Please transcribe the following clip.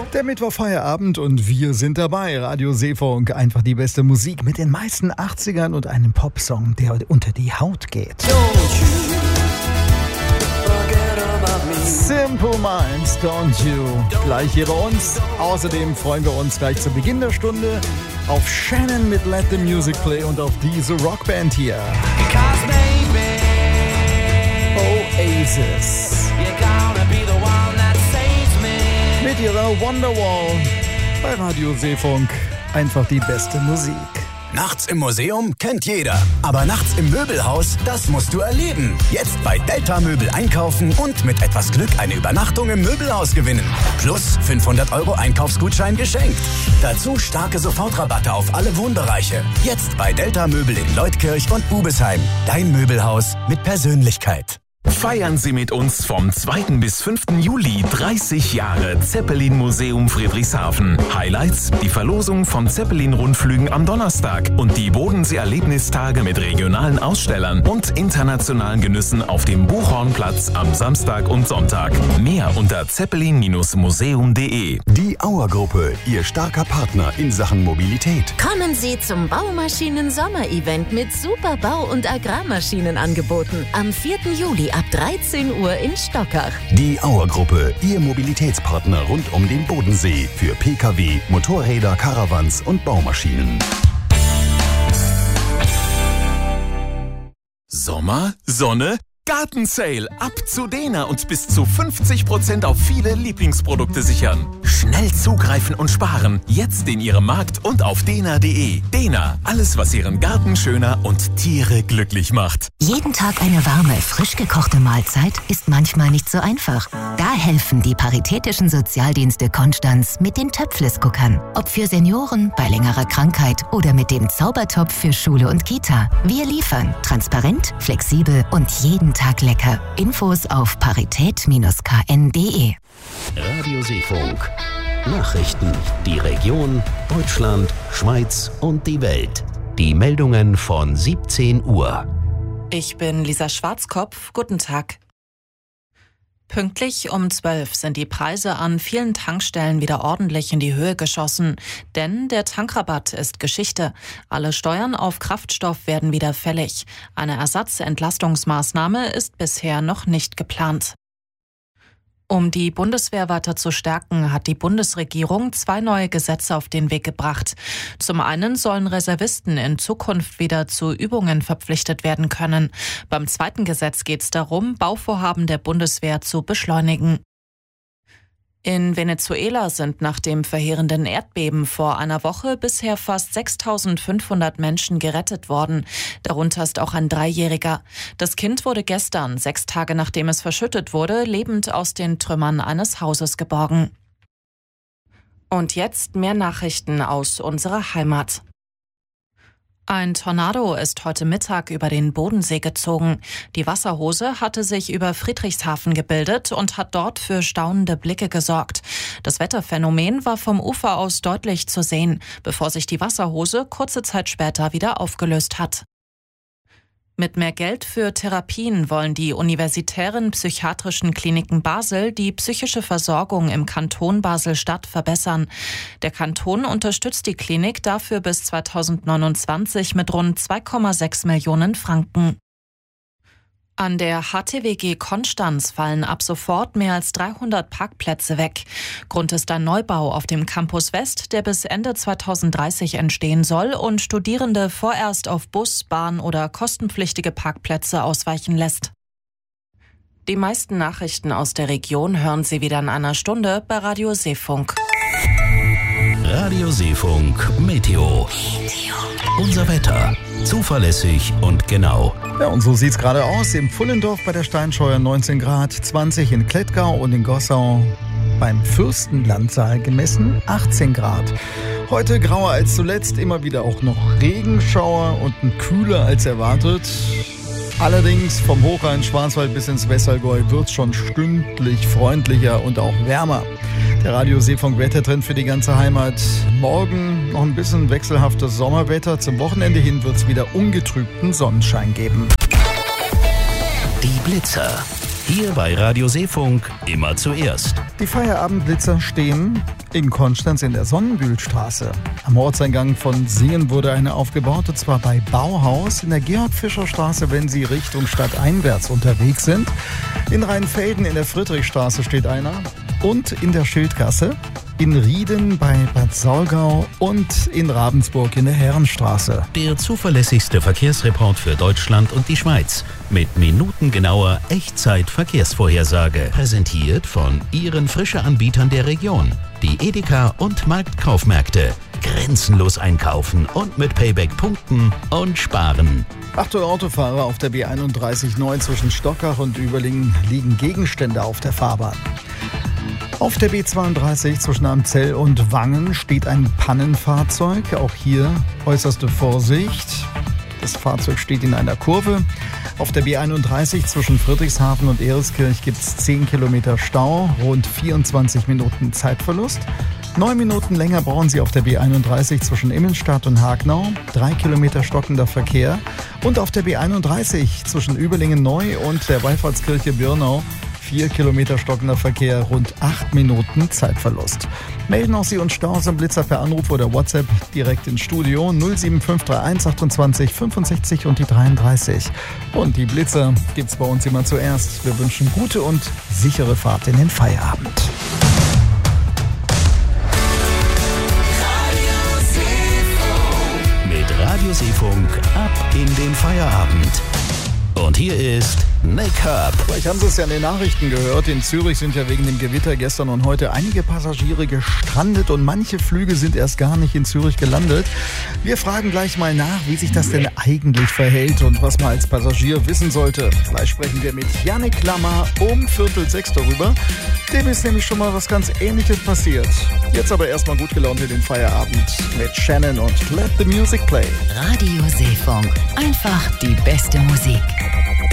Der Mittwochfeierabend und wir sind dabei. Radio Seefunk, einfach die beste Musik mit den meisten 80ern und einem Popsong, der unter die Haut geht. Simple Minds, Don't You. Gleich hier bei uns. Außerdem freuen wir uns gleich zu Beginn der Stunde auf Shannon mit Let the Music Play und auf diese Rockband hier. Oasis. Mit ihrer Wonderwall. Bei Radio Seefunk einfach die beste Musik. Nachts im Museum kennt jeder, aber nachts im Möbelhaus, das musst du erleben. Jetzt bei Delta Möbel einkaufen und mit etwas Glück eine Übernachtung im Möbelhaus gewinnen. Plus 500 € Einkaufsgutschein geschenkt. Dazu starke Sofortrabatte auf alle Wohnbereiche. Jetzt bei Delta Möbel in Leutkirch und Bubesheim. Dein Möbelhaus mit Persönlichkeit. Feiern Sie mit uns vom 2. bis 5. Juli 30 Jahre Zeppelin Museum Friedrichshafen. Highlights: die Verlosung von Zeppelin-Rundflügen am Donnerstag und die Bodensee-Erlebnistage mit regionalen Ausstellern und internationalen Genüssen auf dem Buchhornplatz am Samstag und Sonntag. Mehr unter zeppelin-museum.de. Die Auer-Gruppe, Ihr starker Partner in Sachen Mobilität. Kommen Sie zum Baumaschinen-Sommer-Event mit super Bau- und Agrarmaschinenangeboten am 4. Juli ab 13 Uhr in Stockach. Die Auer-Gruppe, Ihr Mobilitätspartner rund um den Bodensee für Pkw, Motorräder, Caravans und Baumaschinen. Sommer, Sonne, Gartensale. Ab zu Dena und bis zu 50% auf viele Lieblingsprodukte sichern. Schnell zugreifen und sparen. Jetzt in Ihrem Markt und auf dena.de. Dena, alles was Ihren Garten schöner und Tiere glücklich macht. Jeden Tag eine warme, frisch gekochte Mahlzeit ist manchmal nicht so einfach. Da helfen die Paritätischen Sozialdienste Konstanz mit den Töpfles-Guckern. Ob für Senioren, bei längerer Krankheit oder mit dem Zaubertopf für Schule und Kita. Wir liefern transparent, flexibel und jeden Tag lecker. Infos auf parität-kn.de. Radio Seefunk. Nachrichten. Die Region, Deutschland, Schweiz und die Welt. Die Meldungen von 17 Uhr. Ich bin Lisa Schwarzkopf. Guten Tag. Pünktlich um 12 sind die Preise an vielen Tankstellen wieder ordentlich in die Höhe geschossen. Denn der Tankrabatt ist Geschichte. Alle Steuern auf Kraftstoff werden wieder fällig. Eine Ersatzentlastungsmaßnahme ist bisher noch nicht geplant. Um die Bundeswehr weiter zu stärken, hat die Bundesregierung 2 neue Gesetze auf den Weg gebracht. Zum einen sollen Reservisten in Zukunft wieder zu Übungen verpflichtet werden können. Beim zweiten Gesetz geht es darum, Bauvorhaben der Bundeswehr zu beschleunigen. In Venezuela sind nach dem verheerenden Erdbeben vor einer Woche bisher fast 6.500 Menschen gerettet worden. Darunter ist auch ein 3-Jähriger. Das Kind wurde gestern, 6 Tage nachdem es verschüttet wurde, lebend aus den Trümmern eines Hauses geborgen. Und jetzt mehr Nachrichten aus unserer Heimat. Ein Tornado ist heute Mittag über den Bodensee gezogen. Die Wasserhose hatte sich über Friedrichshafen gebildet und hat dort für staunende Blicke gesorgt. Das Wetterphänomen war vom Ufer aus deutlich zu sehen, bevor sich die Wasserhose kurze Zeit später wieder aufgelöst hat. Mit mehr Geld für Therapien wollen die universitären psychiatrischen Kliniken Basel die psychische Versorgung im Kanton Basel-Stadt verbessern. Der Kanton unterstützt die Klinik dafür bis 2029 mit rund 2,6 Millionen Franken. An der HTWG Konstanz fallen ab sofort mehr als 300 Parkplätze weg. Grund ist ein Neubau auf dem Campus West, der bis Ende 2030 entstehen soll und Studierende vorerst auf Bus-, Bahn- oder kostenpflichtige Parkplätze ausweichen lässt. Die meisten Nachrichten aus der Region hören Sie wieder in einer Stunde bei Radio Seefunk. Radio Seefunk Meteo. Unser Wetter. Zuverlässig und genau. Ja, und so sieht's gerade aus. Im Pfullendorf bei der Steinscheuer 19 Grad, 20 in Klettgau und in Gossau beim Fürstenlandsaal gemessen 18 Grad. Heute grauer als zuletzt, immer wieder auch noch Regenschauer und kühler als erwartet. Allerdings vom Hochrhein-Schwarzwald bis ins Westallgäu wird's schon stündlich freundlicher und auch wärmer. Der Radio Seefunk Wettertrend für die ganze Heimat. Morgen noch ein bisschen wechselhaftes Sommerwetter. Zum Wochenende hin wird's wieder ungetrübten Sonnenschein geben. Die Blitzer. Hier bei Radio Seefunk immer zuerst. Die Feierabendblitzer stehen in Konstanz in der Sonnenbühlstraße. Am Ortseingang von Singen wurde eine aufgebaut, und zwar bei Bauhaus in der Georg-Fischer-Straße, wenn Sie Richtung Stadt einwärts unterwegs sind. In Rheinfelden in der Friedrichstraße steht einer und in der Schildgasse, in Rieden bei Bad Saulgau und in Ravensburg in der Herrenstraße. Der zuverlässigste Verkehrsreport für Deutschland und die Schweiz mit minutengenauer Echtzeit-Verkehrsvorhersage. Präsentiert von Ihren Frische-Anbietern der Region. Die Edeka und Marktkaufmärkte. Grenzenlos einkaufen und mit Payback punkten und sparen. Achtung Autofahrer, auf der B31 zwischen Stockach und Überlingen liegen Gegenstände auf der Fahrbahn. Auf der B32 zwischen Amzell und Wangen steht ein Pannenfahrzeug. Auch hier äußerste Vorsicht. Das Fahrzeug steht in einer Kurve. Auf der B31 zwischen Friedrichshafen und Ereskirch gibt es 10 Kilometer Stau, rund 24 Minuten Zeitverlust. 9 Minuten länger brauchen Sie auf der B31 zwischen Immenstadt und Hagnau, 3 Kilometer stockender Verkehr. Und auf der B31 zwischen Überlingen Neu und der Wallfahrtskirche Birnau 4 Kilometer stockender Verkehr, rund 8 Minuten Zeitverlust. Melden auch Sie uns Staus und Blitzer per Anruf oder WhatsApp direkt ins Studio 07531 28 65 und die 33. Und die Blitzer gibt's bei uns immer zuerst. Wir wünschen gute und sichere Fahrt in den Feierabend. Mit Radio Seefunk ab in den Feierabend. Und hier ist Make-up. Vielleicht haben Sie es ja in den Nachrichten gehört. In Zürich sind ja wegen dem Gewitter gestern und heute einige Passagiere gestrandet und manche Flüge sind erst gar nicht in Zürich gelandet. Wir fragen gleich mal nach, wie sich das denn eigentlich verhält und was man als Passagier wissen sollte. Gleich sprechen wir mit Jannik Lammer um 5:45 darüber. Dem ist nämlich schon mal was ganz Ähnliches passiert. Jetzt aber erstmal gut gelaunt in den Feierabend mit Shannon und Let the Music Play. Radio Seefunk. Einfach die beste Musik.